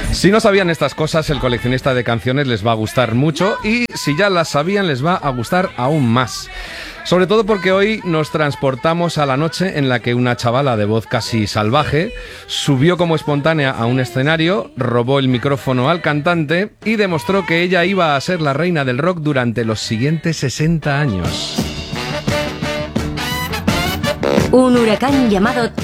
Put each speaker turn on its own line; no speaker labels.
Si no sabían estas cosas, el coleccionista de canciones les va a gustar mucho y si ya las sabían les va a gustar aún más. Sobre todo porque hoy nos transportamos a la noche en la que una chavala de voz casi salvaje subió como espontánea a un escenario, robó el micrófono al cantante y demostró que ella iba a ser la reina del rock durante los siguientes 60 años.
Un huracán llamado